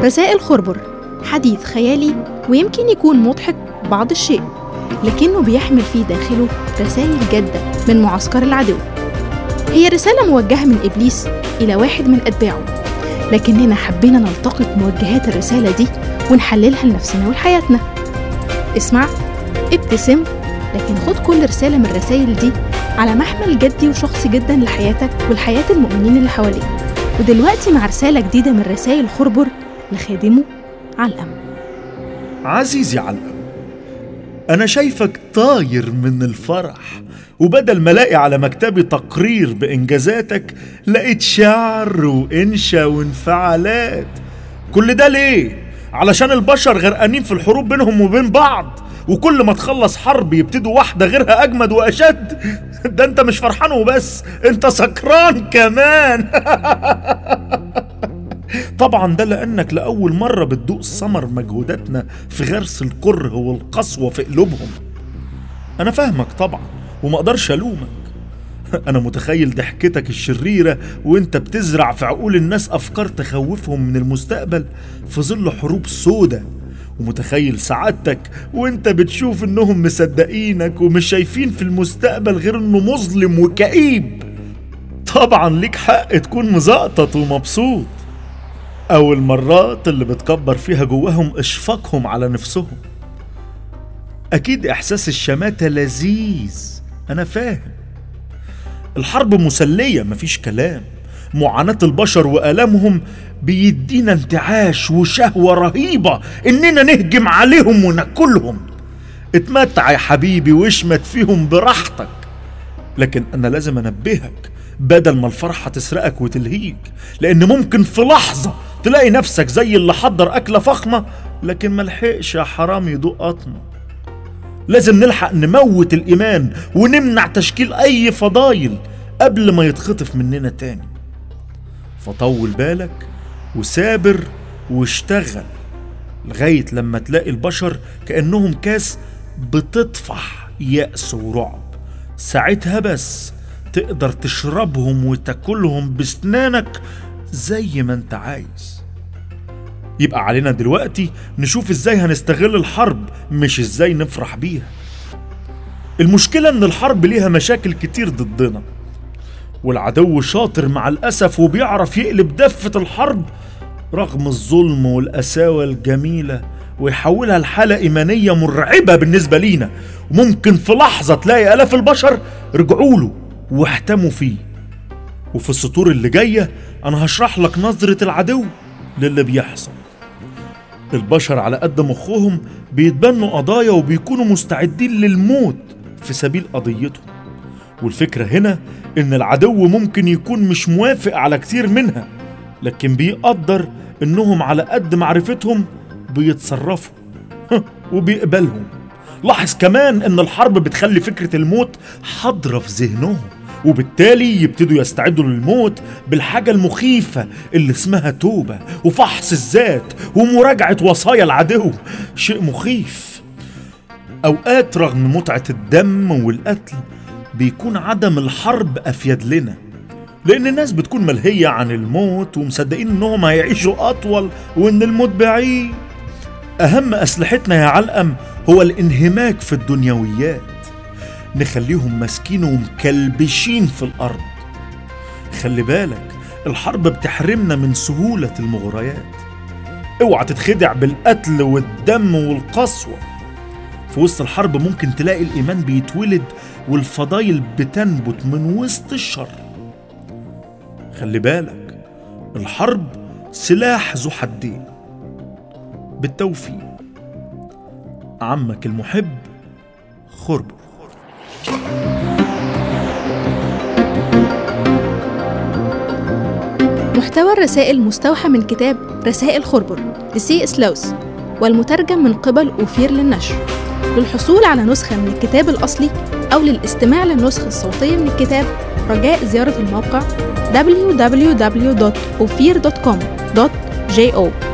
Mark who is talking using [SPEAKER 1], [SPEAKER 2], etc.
[SPEAKER 1] رسائل خربر حديث خيالي ويمكن يكون مضحك بعض الشيء، لكنه بيحمل في داخله رسائل جادة من معسكر العدو. هي رسالة موجهة من إبليس إلى واحد من أتباعه، لكننا حبينا نلتقط موجهات الرسالة دي ونحللها لنفسنا ولحياتنا. اسمع، ابتسم، لكن خد كل رسالة من الرسائل دي على محمل جدي وشخصي جدا لحياتك ولحياة المؤمنين اللي حواليك. ودلوقتي مع رسالة جديدة من رسائل خربر لخادمه علقم.
[SPEAKER 2] عزيزي علقم، أنا شايفك طاير من الفرح، وبدل ما الاقي على مكتبي تقرير بإنجازاتك لقيت شعر وإنشا وانفعالات. كل ده ليه؟ علشان البشر غرقانين في الحروب بينهم وبين بعض، وكل ما تخلص حرب يبتدوا واحدة غيرها أجمد وأشد. ده أنت مش فرحان وبس، أنت سكران كمان. طبعا ده لأنك لأول مرة بتدوق ثمر مجهوداتنا في غرس الكره والقسوة في قلوبهم. أنا فاهمك طبعا وما أقدرش ألومك. أنا متخيل ضحكتك الشريرة وإنت بتزرع في عقول الناس أفكار تخوفهم من المستقبل في ظل حروب سودة، ومتخيل سعادتك وإنت بتشوف إنهم مصدقينك ومش شايفين في المستقبل غير إنه مظلم وكئيب. طبعا ليك حق تكون مزقطط ومبسوط. أو المرات اللي بتكبر فيها جواهم إشفاقهم على نفسهم. أكيد إحساس الشماتة لذيذ، أنا فاهم. الحرب مسلية مفيش كلام، معاناة البشر وآلامهم بيدينا انتعاش وشهوة رهيبة إننا نهجم عليهم وناكلهم. اتمتع يا حبيبي واشمت فيهم براحتك، لكن أنا لازم أنبهك بدل ما الفرحة تسرقك وتلهيك، لأن ممكن في لحظة تلاقي نفسك زي اللي حضر أكلة فخمة لكن ملحقش يا حرام يدوق قطمة. لازم نلحق نموت الإيمان ونمنع تشكيل أي فضايل قبل ما يتخطف مننا تاني. فطول بالك وسابر واشتغل لغاية لما تلاقي البشر كأنهم كاس بتطفح يأس ورعب. ساعتها بس تقدر تشربهم وتاكلهم بسنانك زي ما انت عايز. يبقى علينا دلوقتي نشوف ازاي هنستغل الحرب، مش ازاي نفرح بيها. المشكلة ان الحرب ليها مشاكل كتير ضدنا، والعدو شاطر مع الأسف وبيعرف يقلب دفة الحرب رغم الظلم والقساوة الجميلة ويحولها لحالة إيمانية مرعبة بالنسبة لينا. وممكن في لحظة تلاقي آلاف البشر رجعوا له واحتموا فيه. وفي السطور اللي جاية أنا هشرح لك نظرة العدو للي بيحصل. البشر على قد مخهم بيتبنوا قضايا وبيكونوا مستعدين للموت في سبيل قضيتهم. والفكرة هنا إن العدو ممكن يكون مش موافق على كتير منها، لكن بيقدر إنهم على قد معرفتهم بيتصرفوا وبيقبلهم. لاحظ كمان إن الحرب بتخلي فكرة الموت حاضرة في ذهنهم، وبالتالي يبتدوا يستعدوا للموت بالحاجة المخيفة اللي اسمها توبة وفحص الذات ومراجعة وصايا العدو. شيء مخيف. أوقات رغم متعة الدم والقتل بيكون عدم الحرب أفيد لنا، لأن الناس بتكون ملهية عن الموت ومصدقين إنهم هيعيشوا أطول وإن الموت بعيد. أهم أسلحتنا يا علقم هو الانهماك في الدنيويات، نخليهم ماسكين ومكلبشين في الأرض. خلي بالك الحرب بتحرمنا من سهولة المغريات. اوعى تتخدع بالقتل والدم والقسوة. في وسط الحرب ممكن تلاقي الإيمان بيتولد والفضايل بتنبت من وسط الشر. خلي بالك الحرب سلاح ذو حدين. بالتوفيق، عمك المحب خربر.
[SPEAKER 1] محتوى الرسائل مستوحى من كتاب رسائل خربر لسي اس لويس، والمترجم من قبل أوفير للنشر. للحصول على نسخة من الكتاب الأصلي أو للاستماع للنسخة الصوتية من الكتاب رجاء زيارة الموقع www.ophir.com.jo.